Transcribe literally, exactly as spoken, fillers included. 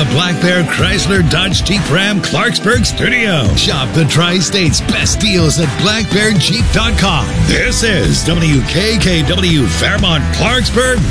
the Black Bear Chrysler Dodge Jeep Ram Clarksburg studio. Shop the Tri-State's best deals at black bear jeep dot com. This is W K K W Fairmont Clarksburg